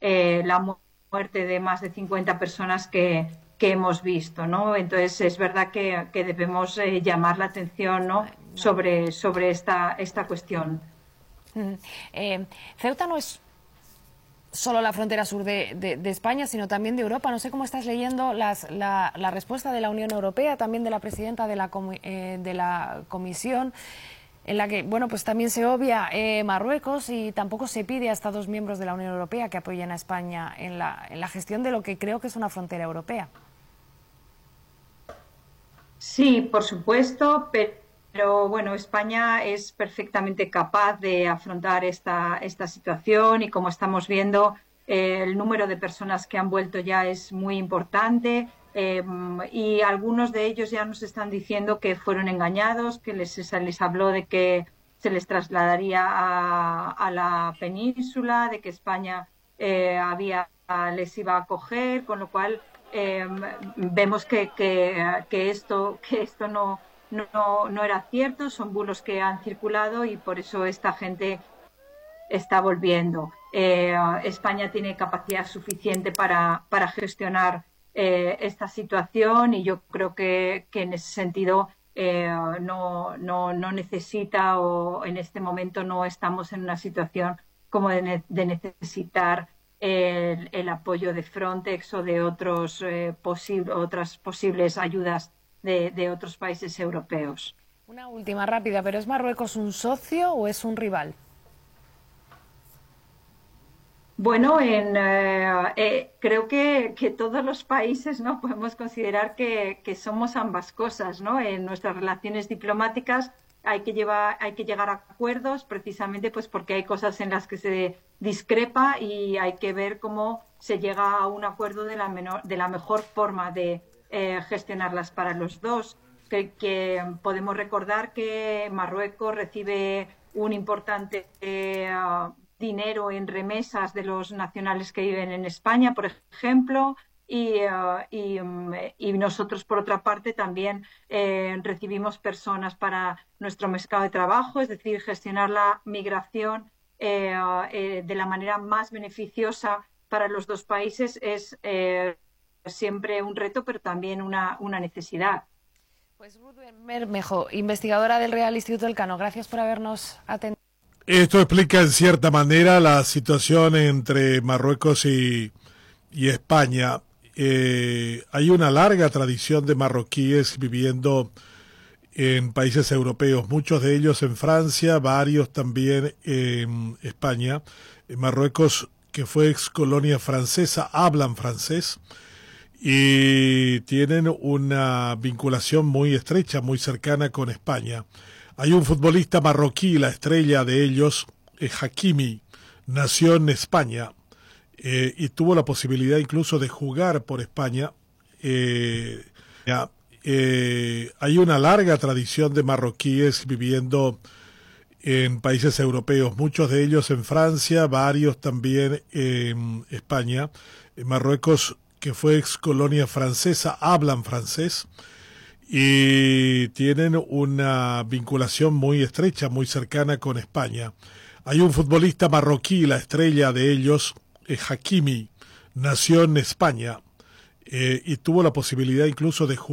la muerte de más de 50 personas que hemos visto, ¿no? Entonces es verdad que debemos llamar la atención, ¿no? Ay, no. sobre esta cuestión. Ceuta no es solo la frontera sur de España, sino también de Europa. No sé cómo estás leyendo la respuesta de la Unión Europea, también de la presidenta de la Comisión, en la que, bueno, pues también se obvia Marruecos y tampoco se pide a Estados miembros de la Unión Europea que apoyen a España en la gestión de lo que creo que es una frontera europea. Sí, por supuesto, pero bueno, España es perfectamente capaz de afrontar esta situación y como estamos viendo, el número de personas que han vuelto ya es muy importante y algunos de ellos ya nos están diciendo que fueron engañados, que se les habló de que se les trasladaría a la península, de que España les iba a acoger, con lo cual eh, vemos que esto no era cierto, son bulos que han circulado y por eso esta gente está volviendo. España tiene capacidad suficiente para gestionar esta situación y yo creo que en ese sentido no necesita o en este momento no estamos en una situación como de necesitar el apoyo de Frontex o de otras posibles ayudas de otros países europeos. Una última rápida, pero ¿es Marruecos un socio o es un rival? Bueno, creo que todos los países, ¿no? Podemos considerar que somos ambas cosas, ¿no? En nuestras relaciones diplomáticas hay que llegar a acuerdos precisamente pues porque hay cosas en las que se discrepa y hay que ver cómo se llega a un acuerdo de la mejor forma de gestionarlas para los dos. Que podemos recordar que Marruecos recibe un importante dinero en remesas de los nacionales que viven en España, por ejemplo, y nosotros, por otra parte, también recibimos personas para nuestro mercado de trabajo, es decir, gestionar la migración de la manera más beneficiosa para los dos países es siempre un reto, pero también una necesidad. Pues Ruth Bermejo, investigadora del Real Instituto Elcano, gracias por habernos atendido. Esto explica en cierta manera la situación entre Marruecos y España. Hay una larga tradición de marroquíes viviendo en países europeos, muchos de ellos en Francia, varios también en España. En Marruecos, que fue ex colonia francesa, hablan francés y tienen una vinculación muy estrecha, muy cercana con España. Hay un futbolista marroquí, la estrella de ellos, Hakimi, nació en España y tuvo la posibilidad incluso de jugar por España. Hay una larga tradición de marroquíes viviendo en países europeos, muchos de ellos en Francia, varios también en España. En Marruecos, que fue ex colonia francesa, hablan francés y tienen una vinculación muy estrecha, muy cercana con España. Hay un futbolista marroquí, la estrella de ellos, Hakimi, nació en España y tuvo la posibilidad incluso de jugar